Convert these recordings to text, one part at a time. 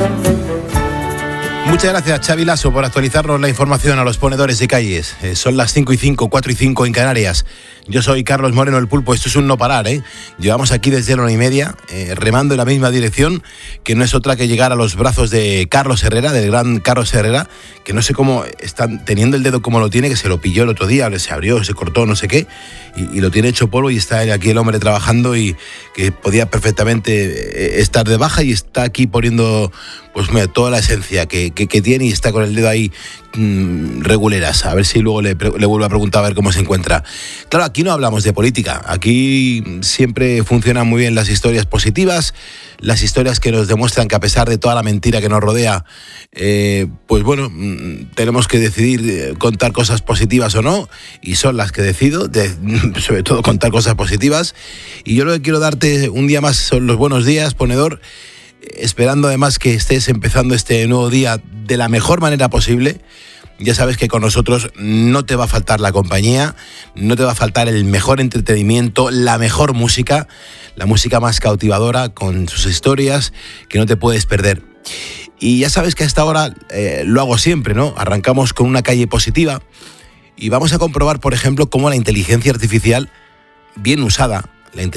Muchas gracias, Xavi Lasso, por actualizarnos la información a los ponedores de calles. Son las 5:05, 4:05 en Canarias. Yo soy Carlos Moreno, el Pulpo. Esto es un no parar, ¿eh? Llevamos aquí desde la 1:30, remando en la misma dirección, que no es otra que llegar a los brazos de Carlos Herrera, del gran Carlos Herrera, que no sé cómo están teniendo el dedo como lo tiene, que se lo pilló el otro día, se abrió, se cortó, no sé qué, y lo tiene hecho polvo, y está aquí el hombre trabajando, y que podía perfectamente estar de baja, y está aquí poniendo, pues mira, toda la esencia que tiene, y está con el dedo ahí reguleras. A ver si luego le vuelvo a preguntar a ver cómo se encuentra. Claro, aquí no hablamos de política. Aquí siempre funcionan muy bien las historias positivas, las historias que nos demuestran que a pesar de toda la mentira que nos rodea, pues bueno, tenemos que decidir contar cosas positivas o no, y son las que decido, sobre todo contar cosas positivas. Y yo lo que quiero darte un día más son los buenos días, ponedor, esperando además que estés empezando este nuevo día de la mejor manera posible. Ya sabes que con nosotros no te va a faltar la compañía, no te va a faltar el mejor entretenimiento, la mejor música, la música más cautivadora, con sus historias que no te puedes perder. Y ya sabes que a esta hora lo hago siempre, ¿no? Arrancamos con una calle positiva y vamos a comprobar, por ejemplo, cómo la inteligencia artificial bien usada,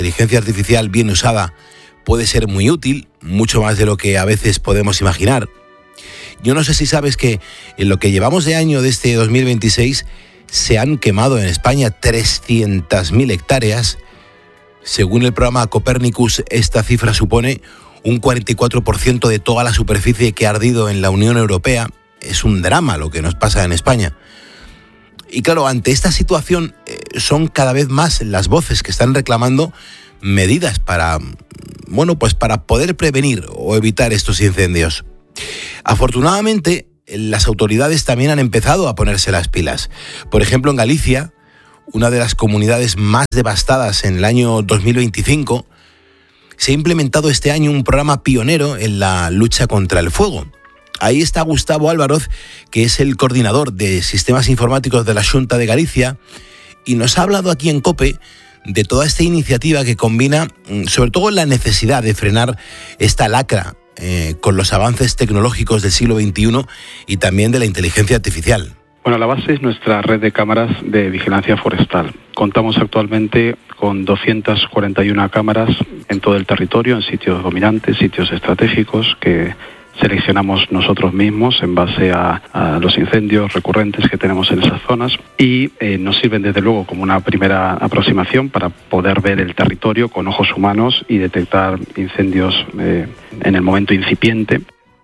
puede ser muy útil, mucho más de lo que a veces podemos imaginar. Yo no sé si sabes que en lo que llevamos de año de este 2026 se han quemado en España 300.000 hectáreas. Según el programa Copernicus, esta cifra supone un 44% de toda la superficie que ha ardido en la Unión Europea. Es un drama lo que nos pasa en España. Y claro, ante esta situación son cada vez más las voces que están reclamando medidas para poder prevenir o evitar estos incendios. Afortunadamente, las autoridades también han empezado a ponerse las pilas. Por ejemplo, en Galicia, una de las comunidades más devastadas en el año 2025, se ha implementado este año un programa pionero en la lucha contra el fuego. Ahí está Gustavo Álvaroz, que es el coordinador de sistemas informáticos de la Xunta de Galicia, y nos ha hablado aquí en COPE de toda esta iniciativa que combina, sobre todo, la necesidad de frenar esta lacra con los avances tecnológicos del siglo XXI y también de la inteligencia artificial. Bueno, la base es nuestra red de cámaras de vigilancia forestal. Contamos actualmente con 241 cámaras en todo el territorio, en sitios dominantes, sitios estratégicos que seleccionamos nosotros mismos en base a los incendios recurrentes que tenemos en esas zonas, y nos sirven desde luego como una primera aproximación para poder ver el territorio con ojos humanos y detectar incendios en el momento incipiente.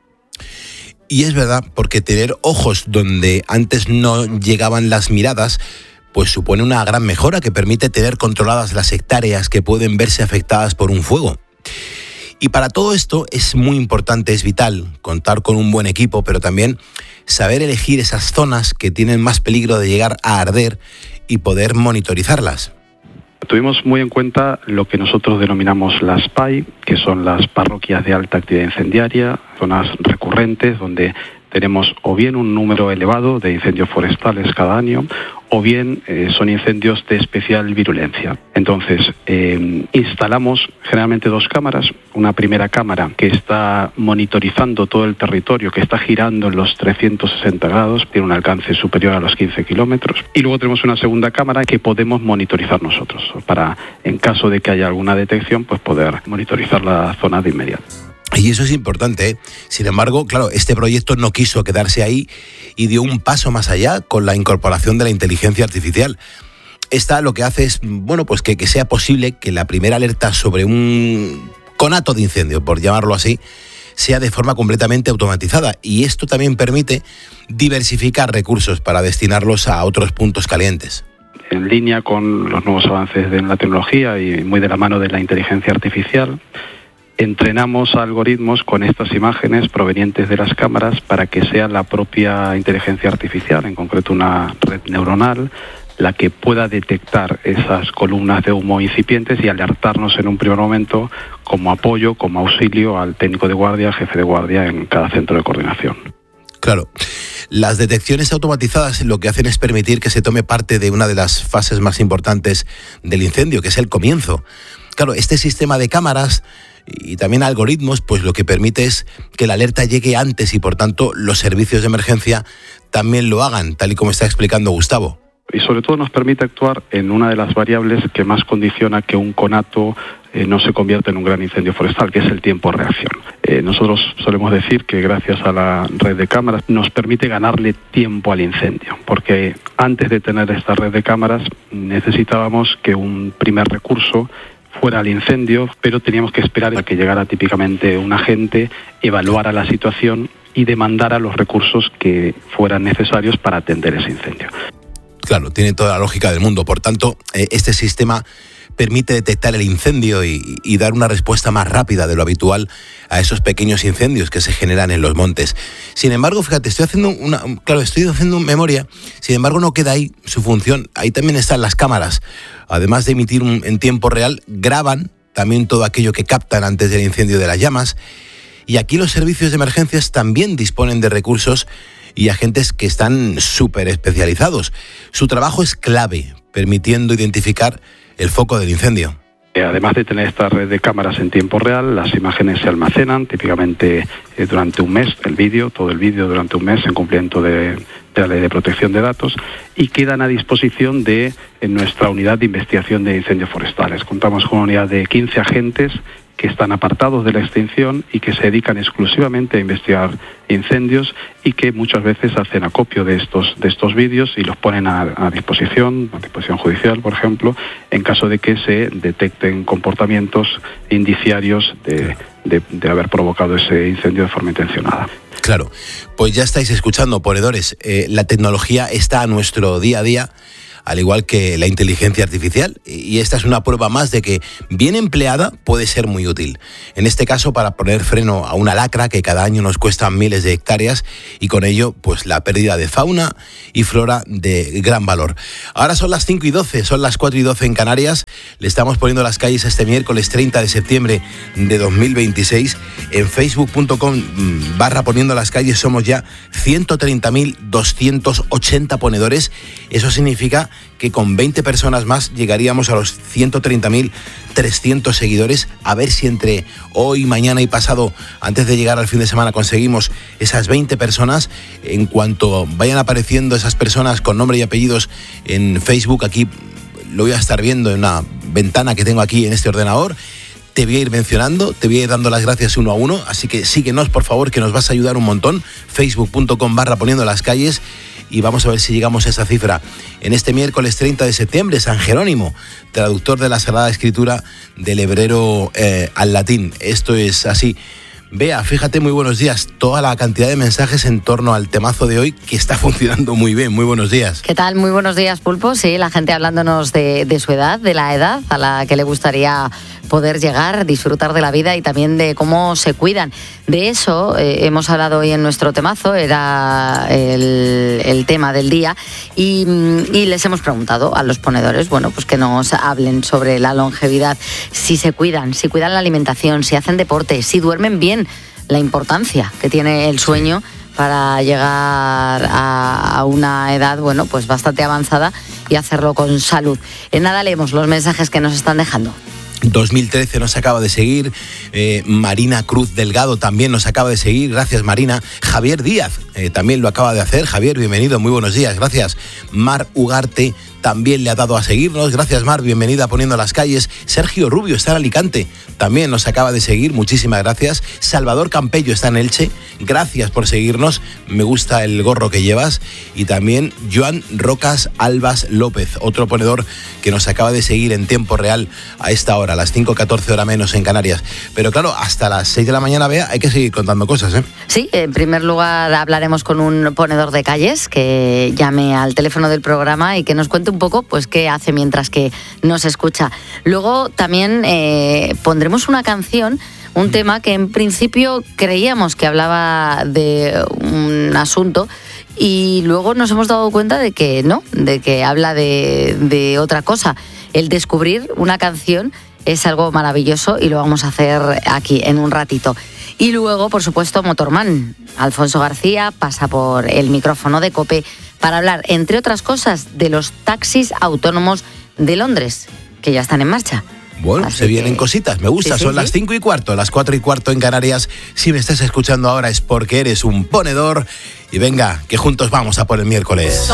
Y es verdad, porque tener ojos donde antes no llegaban las miradas, pues supone una gran mejora que permite tener controladas las hectáreas que pueden verse afectadas por un fuego. Y para todo esto es muy importante, es vital, contar con un buen equipo, pero también saber elegir esas zonas que tienen más peligro de llegar a arder y poder monitorizarlas. Tuvimos muy en cuenta lo que nosotros denominamos las PAI, que son las parroquias de alta actividad incendiaria, zonas recurrentes donde tenemos o bien un número elevado de incendios forestales cada año, o bien son incendios de especial virulencia. Entonces, instalamos generalmente 2 cámaras. Una primera cámara que está monitorizando todo el territorio, que está girando en los 360 grados, tiene un alcance superior a los 15 kilómetros. Y luego tenemos una segunda cámara que podemos monitorizar nosotros, para, en caso de que haya alguna detección, pues poder monitorizar la zona de inmediato. Y eso es importante, ¿eh? Sin embargo, claro, este proyecto no quiso quedarse ahí y dio un paso más allá con la incorporación de la inteligencia artificial. Esta lo que hace es, pues que sea posible que la primera alerta sobre un conato de incendio, por llamarlo así, sea de forma completamente automatizada. Y esto también permite diversificar recursos para destinarlos a otros puntos calientes. En línea con los nuevos avances de la tecnología y muy de la mano de la inteligencia artificial, entrenamos algoritmos con estas imágenes provenientes de las cámaras para que sea la propia inteligencia artificial, en concreto una red neuronal, la que pueda detectar esas columnas de humo incipientes y alertarnos en un primer momento como apoyo, como auxilio al técnico de guardia, al jefe de guardia en cada centro de coordinación. Claro, las detecciones automatizadas lo que hacen es permitir que se tome parte de una de las fases más importantes del incendio, que es el comienzo. Claro, este sistema de cámaras y también algoritmos, pues lo que permite es que la alerta llegue antes y por tanto los servicios de emergencia también lo hagan, tal y como está explicando Gustavo. Y sobre todo nos permite actuar en una de las variables que más condiciona que un conato no se convierta en un gran incendio forestal, que es el tiempo de reacción. Nosotros solemos decir que gracias a la red de cámaras nos permite ganarle tiempo al incendio, porque antes de tener esta red de cámaras necesitábamos que un primer recurso fuera al incendio, pero teníamos que esperar a que llegara típicamente un agente, evaluara la situación y demandara los recursos que fueran necesarios para atender ese incendio. Claro, tiene toda la lógica del mundo. Por tanto, este sistema permite detectar el incendio y dar una respuesta más rápida de lo habitual a esos pequeños incendios que se generan en los montes. Sin embargo, fíjate, estoy haciendo memoria, sin embargo no queda ahí su función. Ahí también están las cámaras. Además de emitir en tiempo real, graban también todo aquello que captan antes del incendio de las llamas. Y aquí los servicios de emergencias también disponen de recursos y agentes que están súper especializados. Su trabajo es clave, permitiendo identificar el foco del incendio. Además de tener esta red de cámaras en tiempo real, las imágenes se almacenan típicamente durante un mes, todo el vídeo durante un mes en cumplimiento de la Ley de Protección de Datos, y quedan a disposición de nuestra unidad de investigación de incendios forestales. Contamos con una unidad de 15 agentes que están apartados de la extinción y que se dedican exclusivamente a investigar incendios y que muchas veces hacen acopio de estos vídeos y los ponen a disposición judicial, por ejemplo, en caso de que se detecten comportamientos indiciarios de haber provocado ese incendio de forma intencionada. Claro, pues ya estáis escuchando, ponedores, la tecnología está a nuestro día a día, al igual que la inteligencia artificial, y esta es una prueba más de que, bien empleada, puede ser muy útil. En este caso, para poner freno a una lacra que cada año nos cuesta miles de hectáreas y con ello, pues la pérdida de fauna y flora de gran valor. Ahora son las 5:12, son las 4:12 en Canarias. Le estamos poniendo las calles este miércoles 30 de septiembre de 2026. En facebook.com/poniendo las calles somos ya 130.280 ponedores. Eso significa que con 20 personas más llegaríamos a los 130.300 seguidores. A ver si entre hoy, mañana y pasado, antes de llegar al fin de semana, conseguimos esas 20 personas. En cuanto vayan apareciendo esas personas con nombre y apellidos en Facebook, aquí lo voy a estar viendo en una ventana que tengo aquí en este ordenador. Te voy a ir mencionando, te voy a ir dando las gracias uno a uno, así que síguenos, por favor, que nos vas a ayudar un montón. facebook.com/poniendo las calles. Y vamos a ver si llegamos a esa cifra. En este miércoles 30 de septiembre, San Jerónimo, traductor de la Sagrada Escritura del hebreo al latín. Esto es así. Bea, fíjate, muy buenos días. Toda la cantidad de mensajes en torno al temazo de hoy, que está funcionando muy bien. Muy buenos días. ¿Qué tal? Muy buenos días, Pulpo. Sí, la gente hablándonos de su edad, de la edad a la que le gustaría poder llegar, disfrutar de la vida y también de cómo se cuidan. De eso hemos hablado hoy en nuestro temazo, era el tema del día, y les hemos preguntado a los ponedores, bueno, pues que nos hablen sobre la longevidad, si se cuidan, si cuidan la alimentación, si hacen deporte, si duermen bien, la importancia que tiene el sueño para llegar a una edad, bueno, pues bastante avanzada y hacerlo con salud. En nada leemos los mensajes que nos están dejando. 2013 nos acaba de seguir, Marina Cruz Delgado también nos acaba de seguir, gracias Marina. Javier Díaz también lo acaba de hacer. Javier, bienvenido, muy buenos días, gracias. Mar Ugarte también le ha dado a seguirnos, gracias Mar, bienvenida a Poniendo las Calles. Sergio Rubio está en Alicante, también nos acaba de seguir, muchísimas gracias. Salvador Campello está en Elche, gracias por seguirnos, me gusta el gorro que llevas. Y también Joan Rocas Albas López, otro ponedor que nos acaba de seguir en tiempo real a esta hora, a las 5:14 hora menos en Canarias. Pero claro, hasta las 6 de la mañana, Bea, hay que seguir contando cosas, ¿eh? Sí, en primer lugar hablaremos con un ponedor de calles que llame al teléfono del programa y que nos cuente un poco pues qué hace mientras que nos escucha. Luego también pondremos una canción, un tema que en principio creíamos que hablaba de un asunto y luego nos hemos dado cuenta de que no, de que habla de otra cosa. El descubrir una canción es algo maravilloso y lo vamos a hacer aquí en un ratito. Y luego, por supuesto, Motorman. Alfonso García pasa por el micrófono de COPE para hablar, entre otras cosas, de los taxis autónomos de Londres, que ya están en marcha. Bueno, Así se vienen que... cositas, me gusta, Sí, son sí, las 5:15, las 4:15 en Canarias. Si me estás escuchando ahora es porque eres un ponedor. Y venga, que juntos vamos a por el miércoles.